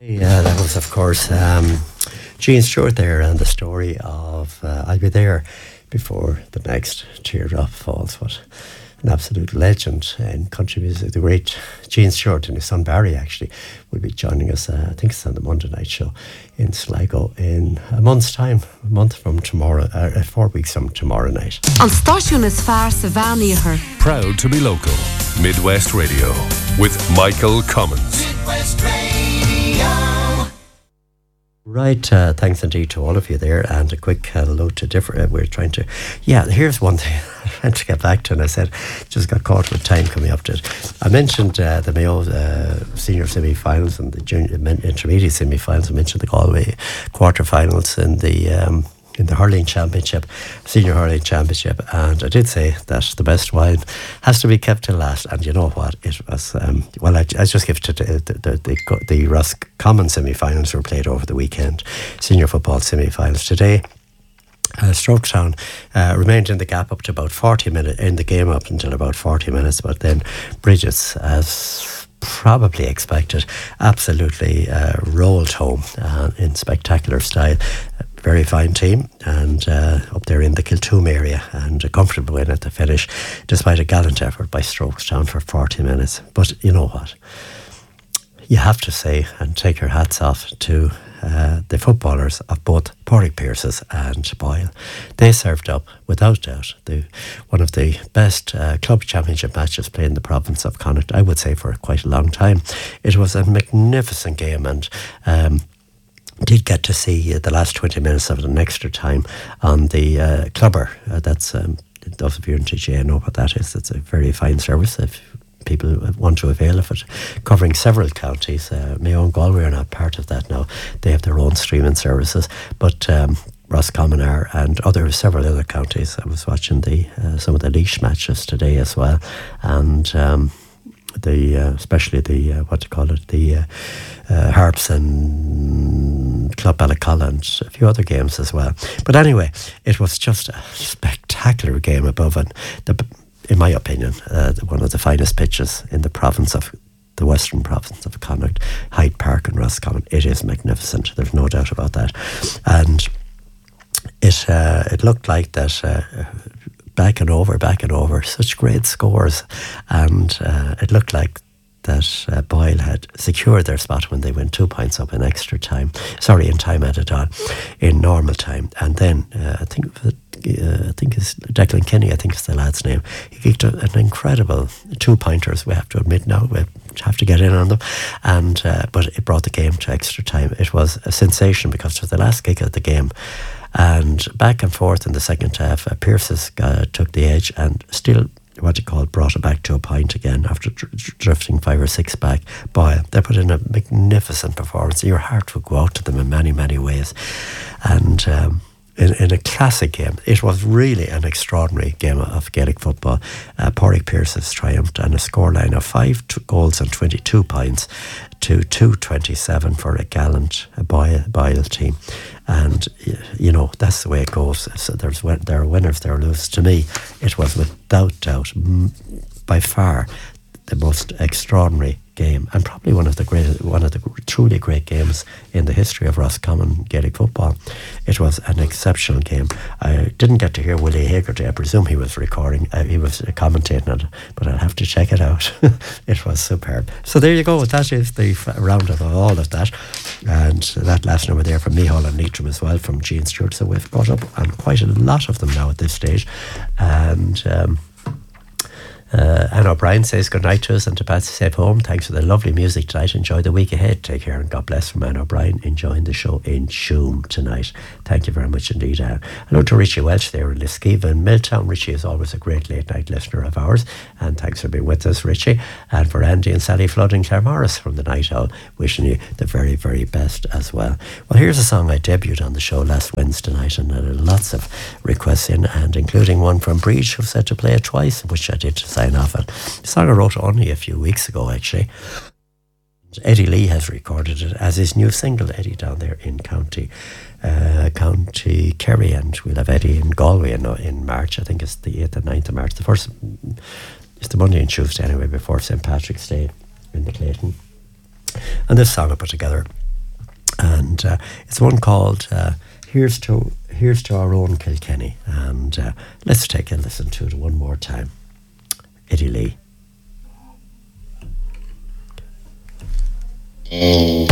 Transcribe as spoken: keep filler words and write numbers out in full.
Yeah, that was, of course, um, Gene Stewart there, and the story of uh, I'll Be There Before the Next Teardrop Falls. What an absolute legend in country music. The great Gene Stewart and his son Barry actually will be joining us, uh, I think it's on the Monday night show in Sligo in a month's time, a month from tomorrow, uh, four weeks from tomorrow night. On Stáisiún is fearr sa bhean. Proud to be local. Midwest Radio with Michael Cummins. Midwest Radio. Right, uh, thanks indeed to all of you there, and a quick hello to different. Uh, we're trying to, yeah. Here's one thing I had to get back to, and I said just got caught with time coming up to it. I mentioned uh, the Mayo uh, senior semi-finals and the junior intermediate semi-finals. I mentioned the Galway quarter-finals and the. Um, in the hurling championship, senior hurling championship, and I did say that the best wine has to be kept till last, and you know what, it was, um, well, I, I just give to the, the, the, the, the Roscommon semi-finals were played over the weekend, senior football semi-finals. Today, Uh, Stroketown uh, remained in the gap up to about forty minutes, in the game up until about forty minutes, but then Bridges, as probably expected, absolutely uh, rolled home uh, in spectacular style. Very fine team, and uh, up there in the Kiltoom area, and a comfortable win at the finish, despite a gallant effort by Stroketown for forty minutes. But you know what? You have to say and take your hats off to uh, the footballers of both Pádraig Pearses and Boyle. They served up, without doubt, the, one of the best uh, club championship matches played in the province of Connacht, I would say, for quite a long time. It was a magnificent game, and um, did get to see uh, the last twenty minutes of an extra time on the uh, clubber. Uh, that's, um, those of you in T G A know what that is. It's a very fine service if people want to avail of it, covering several counties. Uh, Mayo and Galway are not part of that now. They have their own streaming services, but um, Roscommon are, and other several other counties. I was watching the uh, some of the Laois matches today as well, and um, the uh, especially the uh, what do you call it, the uh, uh, Harps and Club Balacolla and a few other games as well. But anyway, it was just a spectacular game above, and the, in my opinion, uh, one of the finest pitches in the province of the western province of Connacht, Hyde Park in Roscommon. It is magnificent. There's no doubt about that, and it uh, it looked like that. Uh, back and over, back and over, such great scores, and uh, it looked like that uh, Boyle had secured their spot when they went two points up in extra time, sorry, in time added on, in normal time, and then uh, I think uh, I think it's Declan Kinney, I think is the lad's name, he kicked a, an incredible two-pointers, we have to admit now, we have to get in on them, and uh, but it brought the game to extra time. It was a sensation because it was the last kick of the game, and back and forth in the second half, uh, Pearses uh, took the edge and still, what you call, brought it back to a point again after dr- dr- drifting five or six back. Boy, they put in a magnificent performance. Your heart would go out to them in many, many ways. And um, in, in a classic game, it was really an extraordinary game of Gaelic football. Uh, Pádraig Pearses triumphed on a scoreline of five t- goals and twenty-two points to two twenty-seven for a gallant uh, Boyle, Boyle team. And, you know, that's the way it goes. So there's there are winners, there are losers. To me, it was without doubt, m- by far, the most extraordinary game, and probably one of the great, one of the truly great games in the history of Roscommon Gaelic football. It was an exceptional game. I didn't get to hear Willie Haggerty. I presume he was recording, uh, he was commentating it, but I'll have to check it out. It was superb. So there you go. That is the f- roundup of all of that, and that last number there from Micheál and Leitrim as well from Gene Stewart. So we've got up on quite a lot of them now at this stage, and. Um, Uh, Anne O'Brien says good night to us and to Patsy safe home. Thanks for the lovely music tonight. Enjoy the week ahead. Take care and God bless from Anne O'Brien, enjoying the show in Tuam tonight. Thank you very much indeed, Anne. Hello to Richie Welch there in Liskeeva in Milltown. Richie is always a great late night listener of ours, and thanks for being with us, Richie. And for Andy and Sally Flood and Claire Morris from the Night Owl, wishing you the very, very best as well. Well, here's a song I debuted on the show last Wednesday night, and there are lots of requests in, and including one from Breach, who said to play it twice, which I did sign off on. The song I wrote only a few weeks ago, actually. Eddie Lee has recorded it as his new single, Eddie, down there in County uh, County Kerry, and we'll have Eddie in Galway in, in March. I think it's the eighth and ninth of March. The first, it's the Monday and Tuesday anyway, before Saint Patrick's Day in the Clayton. And this song I put together And uh, it's one called uh, Here's to Here's to Our Own Kilkenny. And uh, let's take a listen to it one more time. Eddie Lee.